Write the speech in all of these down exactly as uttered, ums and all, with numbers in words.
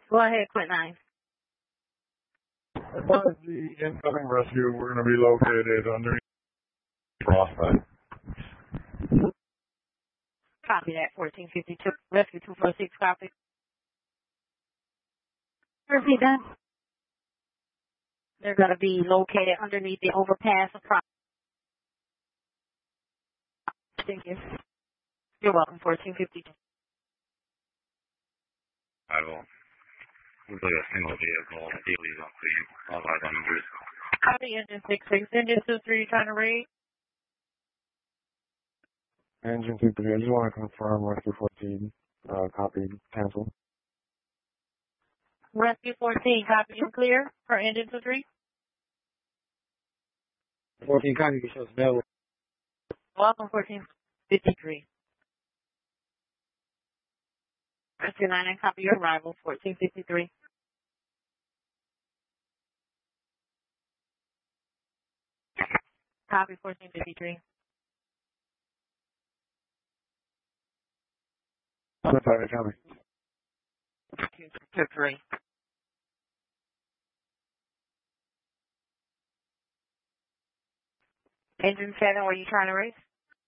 Go ahead, quit nine. Advise the incoming rescue, we're going to be located underneath Prospect. Copy that, fourteen fifty-two. Rescue two four six, copy. Repeat that. They're going to be located underneath the overpass of Prospect. Thank you. You're welcome, fourteen fifty-two. I will. Looks like a single vehicle. Dailies on scene. All eyes on numbers. Copy, engine six six. Engine two three, trying to read. Engine two three, I just want to confirm Rescue fourteen, uh, copy, cancel. Rescue fourteen, copy and clear for engine two three. fourteen, copy, shows available. Welcome, fourteen fifty-three. Rescue nine nine, copy your arrival, fourteen fifty-three. Copy, fourteen fifty-three. Sorry, copy. two three. Engine seven, were you trying to race?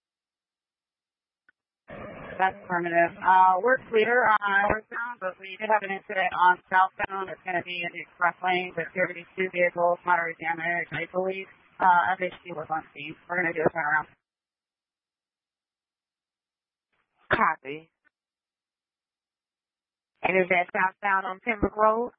That's affirmative. Uh, we're clear on northbound, but we did have an incident on southbound. It's going to be in the express lane. There's going to be two vehicles, moderate damage, I believe. Uh, F H Q was on scene. We're going to do a turnaround. Copy. And is that southbound on Pembroke Road?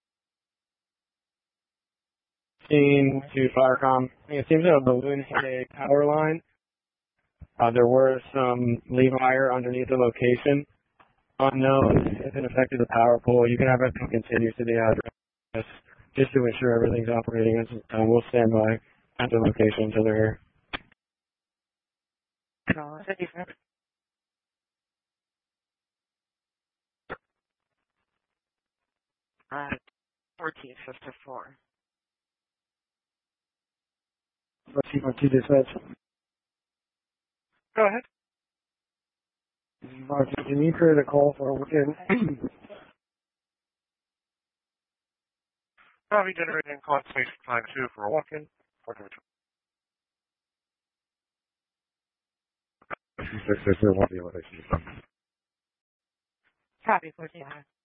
Scene to Firecom. It seems that a balloon hit a power line. Uh, there were some lead wire underneath the location. Unknown if it affected the power pole. You can have it continue to the address just to ensure everything's operating. Uh, we'll stand by at the location until they're here. No, it's a different. Uh, fourteen fifty-four. fourteen fifty dispatch. Go ahead. Mark, you need for the call for a weekend. Copy, generating call station time two for a walk-in. Six six six one. Copy, fourteen.